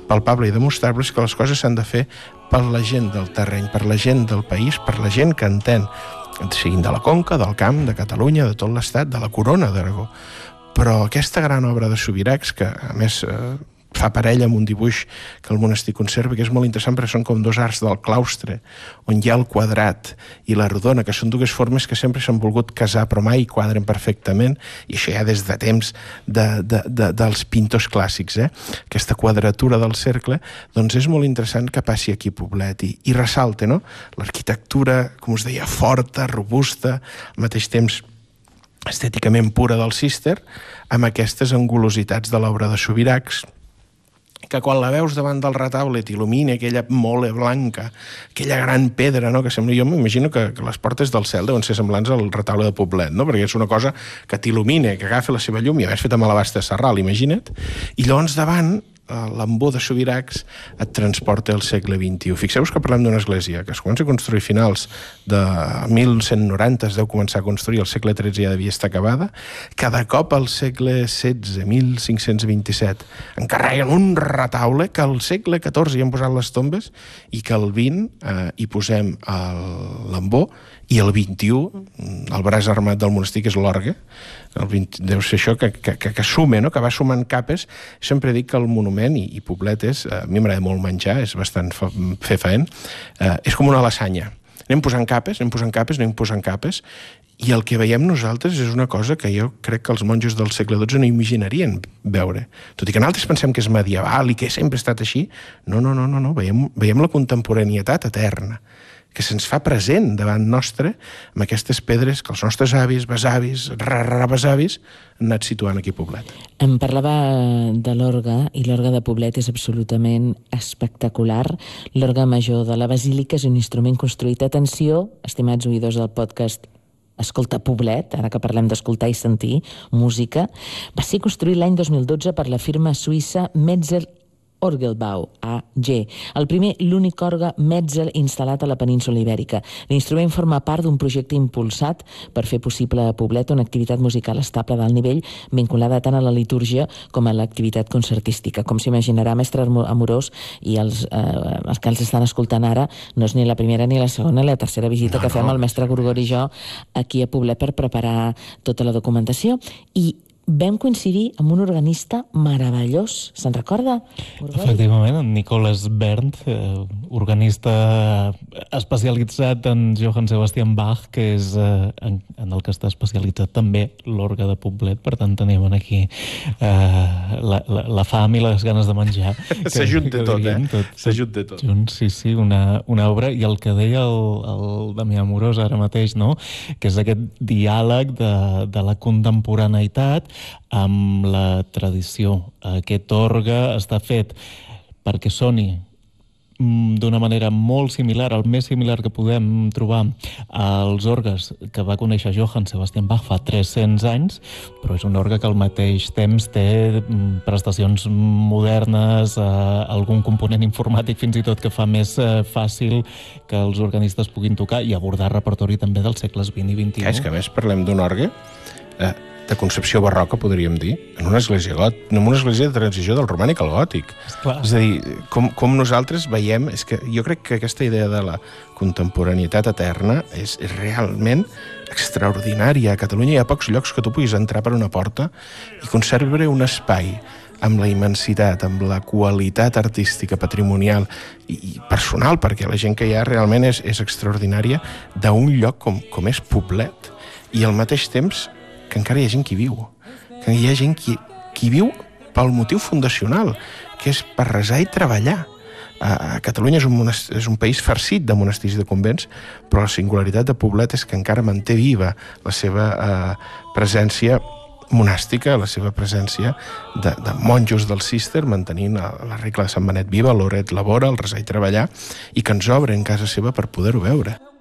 palpable i demostrable és que les coses s'han de fer per la gent del terreny, per la gent del país, per la gent que entén, siguin de la Conca, del Camp, de Catalunya, de tot l'Estat, de la Corona d'Aragó. Però aquesta gran obra de Subirachs, que a més fa parella amb un dibuix que el monestir conserva, que és molt interessant perquè són com dos arcs del claustre, on hi ha el quadrat i la rodona, que són dues formes que sempre s'han volgut casar, però mai quadren perfectament, i això ja des de temps dels pintors clàssics. Aquesta quadratura del cercle, doncs és molt interessant que passi aquí a Poblet i ressalta, no? L'arquitectura, com us deia, forta, robusta, al mateix temps estèticament pura del Cister, amb aquestes angulositats de l'obra de Subirachs, que quan la veus davant del retaule t'il·lumina aquella mole blanca, aquella gran pedra, no? Que sembla, jo m'imagino que les portes del cel deuen ser semblants al retaule de Poblet, no? Perquè és una cosa que t'il·lumina, que agafa la seva llum, i a més feta amb alabastre serral, imagina't, i llavors davant l'embó de Subirachs et transporta al segle XXI. Fixeu-vos que parlem d'una església que es comença a construir a finals de 1190, es deu començar a construir, al segle XIII ja devia estar acabada, cada cop al segle XVI, 1527, encarreguen un retaule que al segle XIV hi han posat les tombes i que al XX hi posem l'embó, i el XXI, el braç armat del monestir, que és l'orgue, deu ser això que sume, no? Que va sumant capes. Sempre dic que el monument, i Poblet és, a mi m'agrada molt menjar, és bastant fefaent, és com una lasanya. Anem posant capes, i el que veiem nosaltres és una cosa que jo crec que els monjos del segle XII no imaginarien veure. Tot i que nosaltres pensem que és medieval i que sempre ha estat així, no, veiem la contemporanietat eterna, que se'ns fa present davant nostre amb aquestes pedres que els nostres avis, besavis, rebesavis han anat situant aquí a Poblet. Em parlava de l'orgue, i l'orgue de Poblet és absolutament espectacular. L'orgue major de la Basílica és un instrument construït, atenció, estimats oïdors del podcast Escolta Poblet, ara que parlem d'escoltar i sentir música, va ser construït l'any 2012 per la firma suïssa Metzel Orgelbau, AG, el primer i l'únic orgue Metzel instal·lat a la península Ibèrica. L'instrument forma part d'un projecte impulsat per fer possible a Poblet una activitat musical estable d'alt nivell vinculada tant a la litúrgia com a l'activitat concertística. Com s'imaginarà, mestre Amorós, i els que ens estan escoltant ara, no és ni la primera ni la segona ni la tercera visita que fem el mestre Gorgori i jo aquí a Poblet per preparar tota la documentació, i vam coincidir amb un organista meravellós. Se'n recorda? Efectivament, en Nicolas Berndt, organista especialitzat en Johann Sebastian Bach, que és en el que està especialitzat també l'orgue de Poblet. Per tant, tenim aquí la fam i les ganes de menjar. S'ajunta tot, s'ajunta tot. Sí, una obra. I el que deia el Damià Amorós ara mateix, no? Que és aquest diàleg de la contemporaneïtat amb la tradició. Aquest orgue està fet perquè soni d'una manera molt similar, el més similar que podem trobar als orgues que va conèixer Johann Sebastian Bach fa 300 anys, però és un orgue que al mateix temps té prestacions modernes, algun component informàtic fins i tot que fa més fàcil que els organistes puguin tocar i abordar repertori també dels segles XX i XXI. És que a més parlem d'un orgue de concepció barroca, podríem dir, en una església de transició del romànic al gòtic. És a dir, com nosaltres veiem, és que jo crec que aquesta idea de la contemporanietat eterna és realment extraordinària. A Catalunya hi ha pocs llocs que tu puguis entrar per una porta i conservar un espai amb la immensitat, amb la qualitat artística, patrimonial i personal, perquè la gent que hi ha realment és extraordinària, d'un lloc com és Poblet, i al mateix temps que encara hi ha gent que hi viu, que hi ha gent que viu pel motiu fundacional, que és per resar i treballar. Catalunya és un país farcit de monestirs i de convents, però la singularitat de Poblet és que encara manté viva la seva presència monàstica, la seva presència de monjos del Cister, mantenint la regla de Sant Benet viva, l'oret labora, el resar i treballar, i que ens obren casa seva per poder-ho veure.